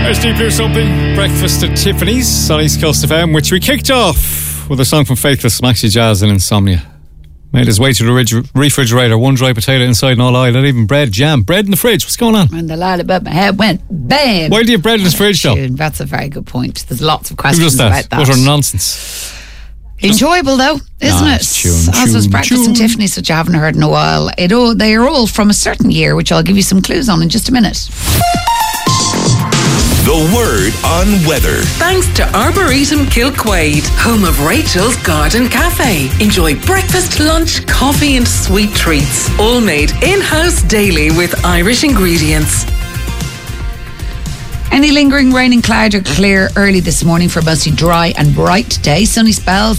There's Deep Blue Something, breakfast at Tiffany's on East Coast FM, which we kicked off with a song from Faithless, Maxi Jazz and Insomnia. Made his way to the refrigerator, one dry potato inside and all aisle, not even bread, jam. Bread in the fridge, what's going on? And the light above my head went bam. Why do you have bread in his fridge though? That's a very good point. There's lots of questions about that. Utter nonsense. Enjoyable though, isn't it? As was breakfast in Tiffany's, which I haven't heard in a while. They are all from a certain year, which I'll give you some clues on in just a minute. The Word on Weather. Thanks to Arboretum Kilquade, home of Rachel's Garden Cafe. Enjoy breakfast, lunch, coffee and sweet treats. All made in-house daily with Irish ingredients. Any lingering rain and cloud are clear early this morning for a mostly dry and bright day. Sunny spells